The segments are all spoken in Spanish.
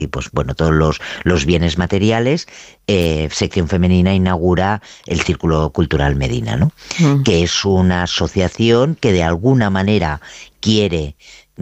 y pues bueno, todos los bienes materiales, Sección Femenina inaugura el Círculo Cultural Medina, ¿no? Que es una asociación que de alguna manera quiere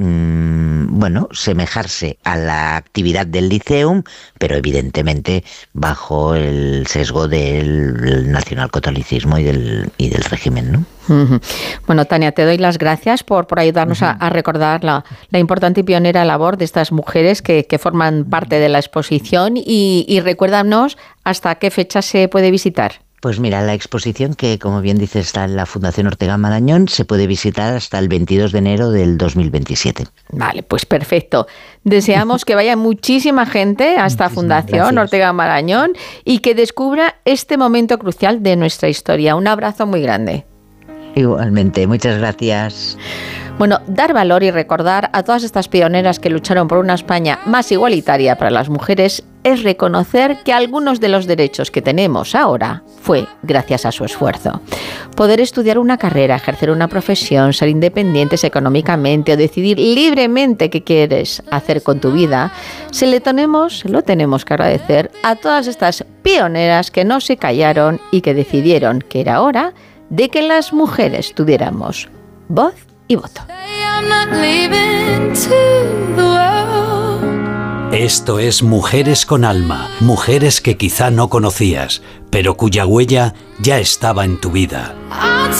semejarse a la actividad del Liceum, pero evidentemente bajo el sesgo del nacionalcatolicismo y del régimen, ¿no? Bueno, Tania, te doy las gracias por ayudarnos a recordar la importante y pionera labor de estas mujeres que forman parte de la exposición y recuérdanos hasta qué fecha se puede visitar. Pues mira, la exposición, que como bien dices está en la Fundación Ortega Marañón, se puede visitar hasta el 22 de enero del 2027. Vale, pues perfecto. Deseamos que vaya muchísima gente a esta Fundación Ortega Marañón y que descubra este momento crucial de nuestra historia. Un abrazo muy grande. Igualmente, muchas gracias. Bueno, dar valor y recordar a todas estas pioneras que lucharon por una España más igualitaria para las mujeres es reconocer que algunos de los derechos que tenemos ahora fue gracias a su esfuerzo. Poder estudiar una carrera, ejercer una profesión, ser independientes económicamente o decidir libremente qué quieres hacer con tu vida, lo tenemos que agradecer a todas estas pioneras que no se callaron y que decidieron que era hora de que las mujeres tuviéramos voz y voto. Esto es Mujeres con Alma, mujeres que quizá no conocías, pero cuya huella ya estaba en tu vida.